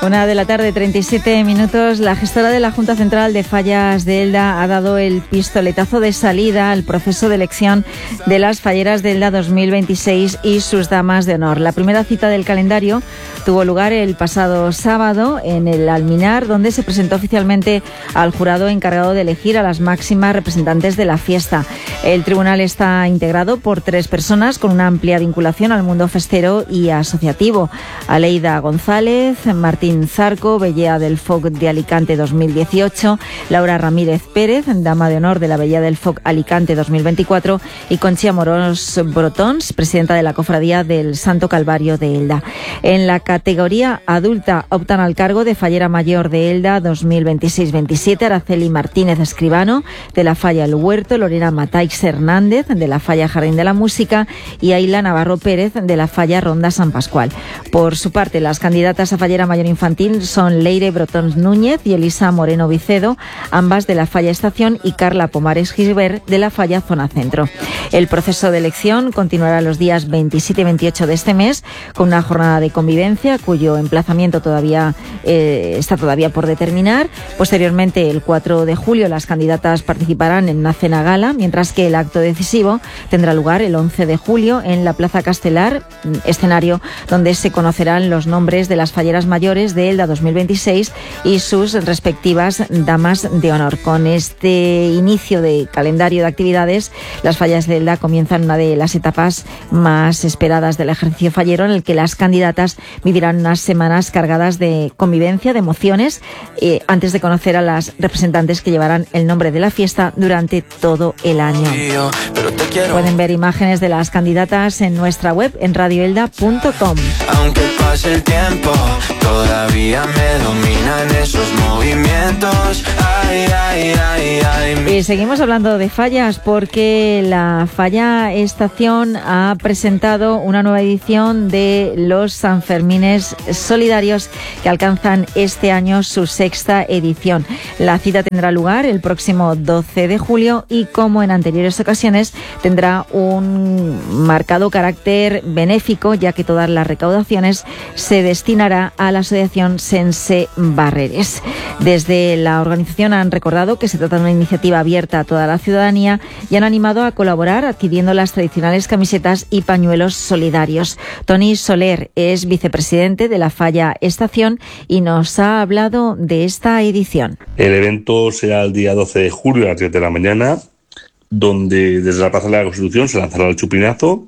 1:37. La gestora de la Junta Central de Fallas de Elda ha dado el pistoletazo de salida al proceso de elección de las falleras de Elda 2026 y sus damas de honor. La primera cita del calendario tuvo lugar el pasado sábado en el Alminar, donde se presentó oficialmente al jurado encargado de elegir a las máximas representantes de la fiesta. El tribunal está integrado por 3 personas con una amplia vinculación al mundo festero y asociativo: Aleida González, Martín Zarco, Vellea del Foc de Alicante 2018, Laura Ramírez Pérez, dama de honor de la Vellea del Foc Alicante 2024, y Conchi Amorós Brotons, presidenta de la Cofradía del Santo Calvario de Elda. En la categoría adulta optan al cargo de Fallera Mayor de Elda 2026-27 Araceli Martínez Escribano, de la Falla El Huerto, Lorena Mataix Hernández, de la Falla Jardín de la Música, y Aila Navarro Pérez, de la Falla Ronda San Pascual. Por su parte, las candidatas a Fallera Mayor Infantil son Leire Brotons Núñez y Elisa Moreno Vicedo, ambas de la Falla Estación, y Carla Pomares Gisbert, de la Falla Zona Centro. El proceso de elección continuará los días 27 y 28 de este mes, con una jornada de convivencia cuyo emplazamiento está todavía por determinar. Posteriormente, el 4 de julio, las candidatas participarán en una cena gala, mientras que el acto decisivo tendrá lugar el 11 de julio en la Plaza Castelar, escenario donde se conocerán los nombres de las falleras mayores de Elda 2026 y sus respectivas damas de honor. Con este inicio de calendario de actividades, las fallas de Elda comienzan una de las etapas más esperadas del ejercicio fallero, en el que las candidatas vivirán unas semanas cargadas de convivencia, de emociones, antes de conocer a las representantes que llevarán el nombre de la fiesta durante todo el año. Pueden ver imágenes de las candidatas en nuestra web, en radioelda.com. Aunque pase el tiempo, todavía me dominan esos movimientos. Ay, ay, ay, ay. Y seguimos hablando de fallas, porque la Falla Estación ha presentado una nueva edición de los Sanfermines Solidarios, que alcanzan este año su 6ª edición. La cita tendrá lugar el próximo 12 de julio y, como en anteriores ocasiones, tendrá un marcado carácter benéfico, ya que todas las recaudaciones se destinará a la asociación Sense Barreres. Desde la organización han recordado que se trata de una iniciativa abierta a toda la ciudadanía y han animado a colaborar adquiriendo las tradicionales camisetas y pañuelos solidarios. Toni Soler es vicepresidente de la Falla Estación y nos ha hablado de esta edición. El evento será el día 12 de julio a las 10 de la mañana, donde desde la Plaza de la Constitución se lanzará el chupinazo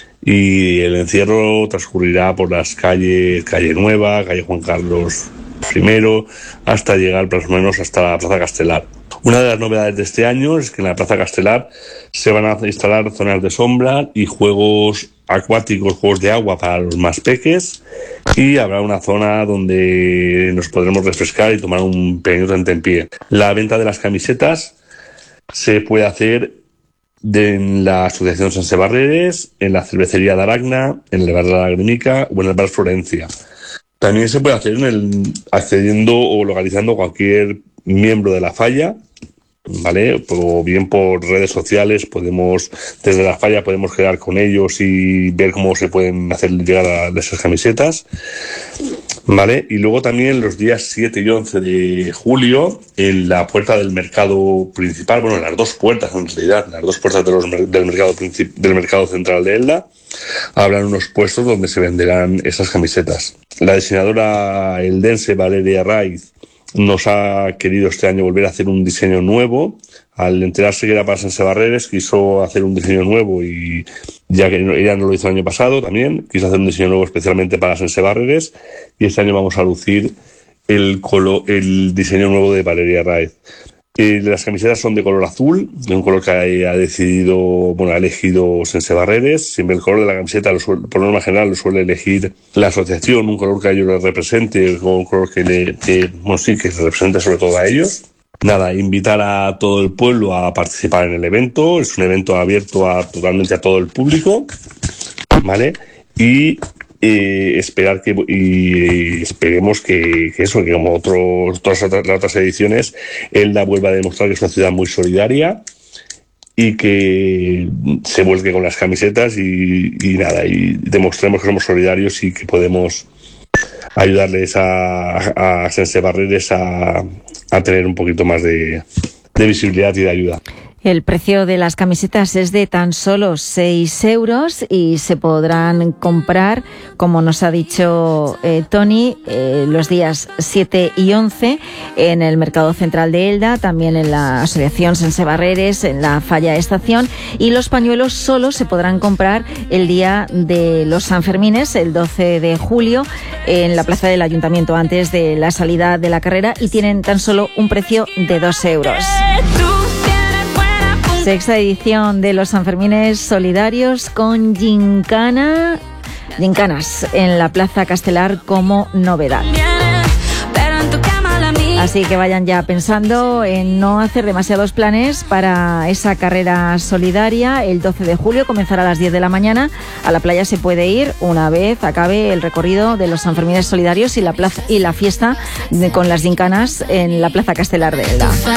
y el encierro transcurrirá por las calles, Calle Nueva, Calle Juan Carlos I, hasta llegar más o menos hasta la Plaza Castelar. Una de las novedades de este año es que en la Plaza Castelar se van a instalar zonas de sombra y juegos acuáticos, juegos de agua para los más peques, y habrá una zona donde nos podremos refrescar y tomar un pequeño tentempié. La venta de las camisetas se puede hacer en la Asociación Sense Barreres, en la cervecería de Aragna, en el bar de la Lagrinica o en el bar Florencia. También se puede hacer accediendo o localizando cualquier miembro de la falla, ¿vale? O bien por redes sociales, desde la falla podemos quedar con ellos y ver cómo se pueden hacer llegar a esas camisetas, ¿vale? Y luego también los días 7 y 11 de julio, en la puerta del mercado principal, bueno, en las 2 puertas en realidad, las 2 puertas del mercado central de Elda, habrán unos puestos donde se venderán esas camisetas. La diseñadora eldense Valeria Raiz nos ha querido este año volver a hacer un diseño nuevo. Al enterarse que era para Sense Barreres, quiso hacer un diseño nuevo, y ya que ella no lo hizo el año pasado también, quiso hacer un diseño nuevo especialmente para Sense Barreres, y este año vamos a lucir el diseño nuevo de Valeria Raiz. Las camisetas son de color azul, de un color que ha elegido Sense Barreres. Siempre el color de la camiseta, por norma general, lo suele elegir la asociación, un color que a ellos les represente, un color que les represente sobre todo a ellos. Nada, invitar a todo el pueblo a participar en el evento. Es un evento abierto totalmente a todo el público, ¿vale? Y esperemos que como todas las otras ediciones, Elda vuelva a demostrar que es una ciudad muy solidaria y que se vuelque con las camisetas y demostremos que somos solidarios y que podemos ayudarles a Sensebarreres a tener un poquito más de visibilidad y de ayuda. El precio de las camisetas es de tan solo 6 euros y se podrán comprar, como nos ha dicho Toni, los días 7 y 11 en el Mercado Central de Elda, también en la Asociación Sensebarreres, en la Falla Estación, y los pañuelos solo se podrán comprar el día de los Sanfermines, el 12 de julio, en la plaza del Ayuntamiento, antes de la salida de la carrera, y tienen tan solo un precio de 2 euros. Sexta edición de los Sanfermines solidarios con gincanas en la Plaza Castelar como novedad. Así que vayan ya pensando en no hacer demasiados planes para esa carrera solidaria. El 12 de julio comenzará a las 10 de la mañana. A la playa se puede ir una vez acabe el recorrido de los Sanfermines solidarios y la fiesta con las gincanas en la Plaza Castelar de Elda.